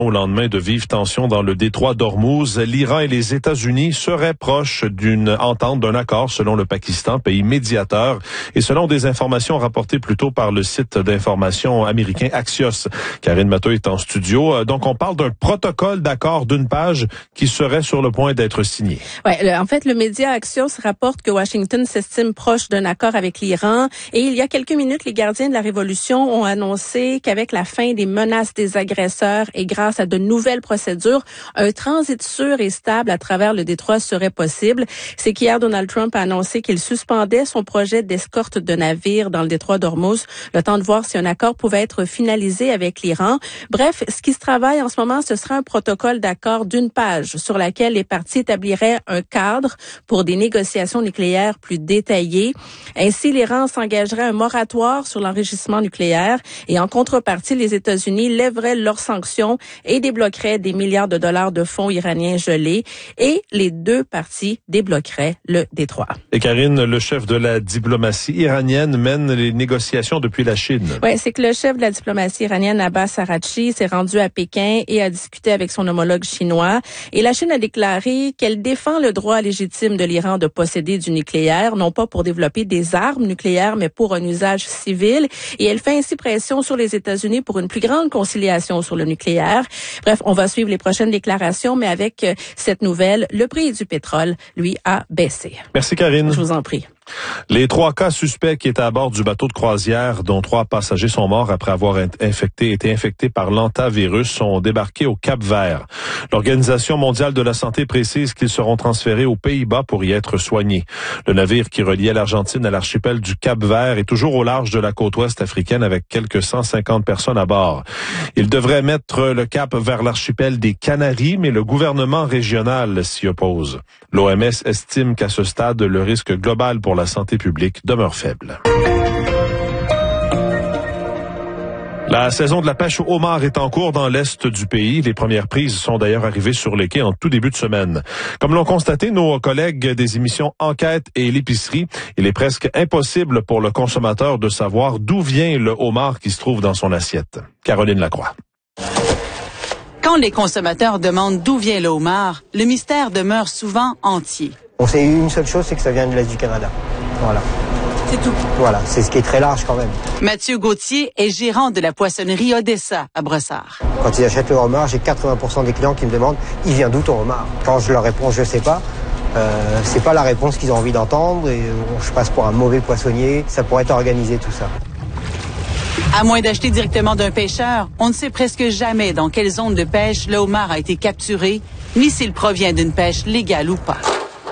Au lendemain de vives tensions dans le détroit d'Ormuz, l'Iran et les États-Unis seraient proches d'une entente, d'un accord selon le Pakistan, pays médiateur, et selon des informations rapportées plus tôt par le site d'information américain Axios. Karine Matteau est en studio. Donc, on parle d'un protocole d'accord d'une page qui serait sur le point d'être signé. Ouais, en fait, le média Axios rapporte que Washington s'estime proche d'un accord avec l'Iran. Et il y a quelques minutes, les gardiens de la Révolution ont annoncé qu'avec la fin des menaces des agresseurs et grâce à de nouvelles procédures, un transit sûr et stable à travers le détroit serait possible. C'est qu'hier, Donald Trump a annoncé qu'il suspendait son projet d'escorte de navires dans le détroit d'Ormuz, le temps de voir si un accord pouvait être finalisé avec l'Iran. Bref, ce qui se travaille en ce moment, ce sera un protocole d'accord d'une page sur laquelle les parties établiraient un cadre pour des négociations nucléaires plus détaillées. Ainsi, l'Iran s'engagerait un moratoire sur l'enrichissement nucléaire et en contrepartie, les États-Unis lèveraient leurs sanctions et débloquerait des milliards de dollars de fonds iraniens gelés et les deux parties débloqueraient le détroit. Et Karine, le chef de la diplomatie iranienne mène les négociations depuis la Chine. Oui, c'est que le chef de la diplomatie iranienne, Abbas Araghchi, s'est rendu à Pékin et a discuté avec son homologue chinois. Et la Chine a déclaré qu'elle défend le droit légitime de l'Iran de posséder du nucléaire, non pas pour développer des armes nucléaires, mais pour un usage civil. Et elle fait ainsi pression sur les États-Unis pour une plus grande conciliation sur le nucléaire. Bref, on va suivre les prochaines déclarations, mais avec cette nouvelle, le prix du pétrole, lui, a baissé. Merci, Karine. Je vous en prie. Les 3 cas suspects qui étaient à bord du bateau de croisière, dont 3 passagers sont morts après avoir été infectés par l'hantavirus, sont débarqués au Cap-Vert. L'Organisation mondiale de la santé précise qu'ils seront transférés aux Pays-Bas pour y être soignés. Le navire qui reliait l'Argentine à l'archipel du Cap-Vert est toujours au large de la côte ouest africaine avec quelques 150 personnes à bord. Il devrait mettre le cap vers l'archipel des Canaries, mais le gouvernement régional s'y oppose. L'OMS estime qu'à ce stade, le risque global pour la santé publique demeure faible. La saison de la pêche au homard est en cours dans l'est du pays. Les premières prises sont d'ailleurs arrivées sur les quais en tout début de semaine. Comme l'ont constaté nos collègues des émissions Enquête et l'Épicerie, il est presque impossible pour le consommateur de savoir d'où vient le homard qui se trouve dans son assiette. Caroline Lacroix. Quand les consommateurs demandent d'où vient le homard, le mystère demeure souvent entier. On sait une seule chose, c'est que ça vient de l'Est du Canada. Voilà. C'est tout. Voilà, c'est ce qui est très large quand même. Mathieu Gauthier est gérant de la poissonnerie Odessa à Brossard. Quand ils achètent le homard, j'ai 80% des clients qui me demandent « Il vient d'où ton homard ?» Quand je leur réponds « Je sais pas », c'est pas la réponse qu'ils ont envie d'entendre et je passe pour un mauvais poissonnier. Ça pourrait être organisé tout ça. À moins d'acheter directement d'un pêcheur, on ne sait presque jamais dans quelle zone de pêche le homard a été capturé, ni s'il provient d'une pêche légale ou pas.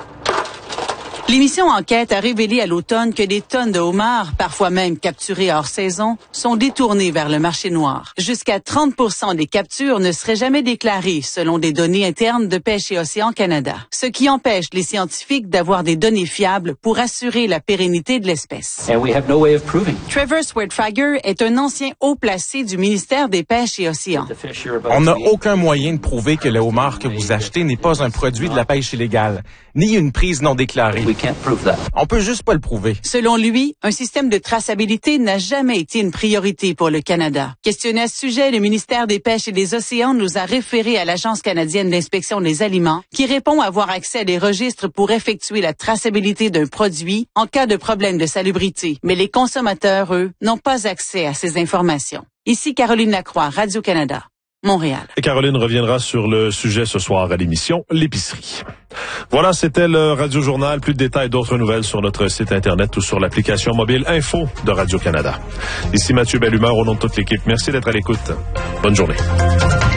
L'émission Enquête a révélé à l'automne que des tonnes de homards, parfois même capturés hors saison, sont détournées vers le marché noir. Jusqu'à 30% des captures ne seraient jamais déclarées, selon des données internes de Pêche et Océan Canada. Ce qui empêche les scientifiques d'avoir des données fiables pour assurer la pérennité de l'espèce. Trevor Swertfager est un ancien haut placé du ministère des Pêches et Océans. On n'a aucun moyen de prouver que le homard que vous achetez n'est pas un produit de la pêche illégale, ni une prise non déclarée. On peut juste pas le prouver. Selon lui, un système de traçabilité n'a jamais été une priorité pour le Canada. Questionné à ce sujet, le ministère des Pêches et des Océans nous a référé à l'Agence canadienne d'inspection des aliments, qui répond avoir accès à des registres pour effectuer la traçabilité d'un produit en cas de problème de salubrité. Mais les consommateurs, eux, n'ont pas accès à ces informations. Ici Caroline Lacroix, Radio-Canada. Montréal. Et Caroline reviendra sur le sujet ce soir à l'émission L'Épicerie. Voilà, c'était le Radio Journal. Plus de détails, d'autres nouvelles sur notre site Internet ou sur l'application mobile Info de Radio-Canada. Ici Mathieu Bellumeur au nom de toute l'équipe. Merci d'être à l'écoute. Bonne journée.